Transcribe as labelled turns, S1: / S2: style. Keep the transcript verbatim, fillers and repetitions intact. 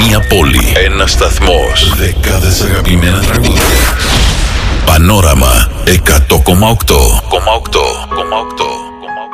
S1: Μία πόλη, ένας σταθμός, δεκάδες αγαπημένα τραγούδια. Πανόραμα εκατό κόμμα οκτώ.